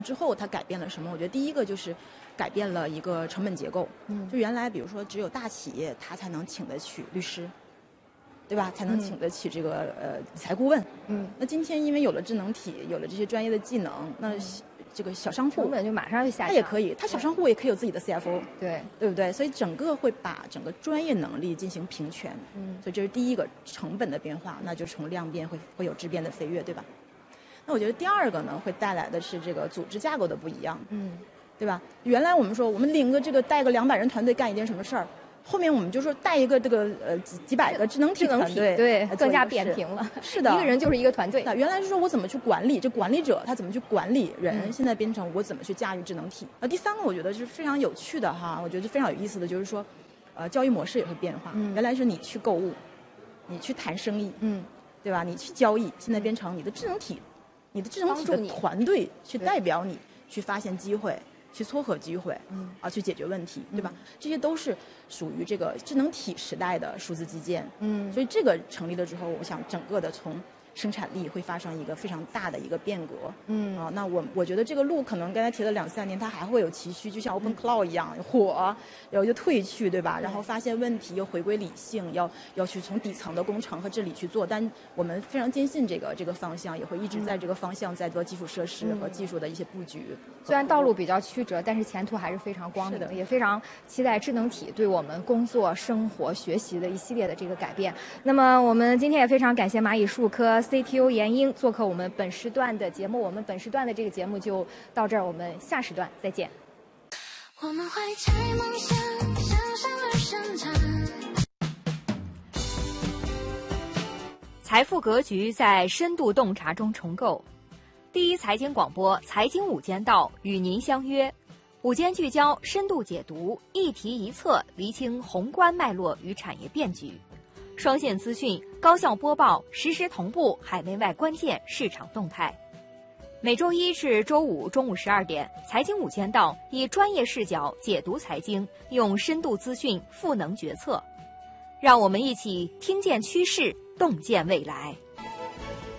之后它改变了什么？我觉得第一个就是改变了一个成本结构。就原来比如说只有大企业它才能请得起律师，对吧？才能请得起这个理财顾问。那今天因为有了智能体，有了这些专业的技能，那这个小商户成本就马上就下降， 他也可以，他小商户也可以有自己的 CFO， 对不对？所以整个会把整个专业能力进行平权。所以这是第一个成本的变化，那就从量变会有质变的飞跃，对吧？那我觉得第二个呢，会带来的是这个组织架构的不一样，对吧？原来我们说我们领个这个带个200人团队干一件什么事儿，后面我们就说带一个这个几百个智能体团队， 对，更加扁平了。 是的， 一个人就是一个团队。 那原来是说我怎么去管理，这管理者他怎么去管理人，现在变成我怎么去驾驭智能体。第三个我觉得是非常有趣的哈，我觉得非常有意思的就是说，交易模式也会变化。原来是你去购物，你去谈生意，对吧？你去交易，现在变成你的智能体的团队去代表你，去发现机会，去撮合机会，去解决问题，对吧？这些都是属于这个智能体时代的数字基建。所以这个成立了之后，我想整个的从生产力会发生一个非常大的一个变革。那我觉得这个路可能刚才提了2-3年，它还会有崎岖，就像 Open Cloud 一样，火，然后就退去，对吧？然后发现问题，又回归理性，要去从底层的工程和治理去做。但我们非常坚信这个方向，也会一直在这个方向在做基础设施和技术的一些布局。 虽然道路比较曲折，但是前途还是非常光明的，也非常期待智能体对我们工作、生活、学习的一系列的这个改变。那么我们今天也非常感谢蚂蚁数科 CTO 闫英做客我们本时段的节目。我们本时段的这个节目就到这儿，我们下时段再见。我们怀揣梦想，向上而生长。财富格局在深度洞察中重构。第一财经广播财经午间道与您相约，午间聚焦，深度解读，一题一策，厘清宏观脉络与产业变局，双线资讯，高效播报，实时同步海内外关键市场动态。每周一至周五中午12点，财经午间道以专业视角解读财经，用深度资讯赋能决策，让我们一起听见趋势，洞见未来。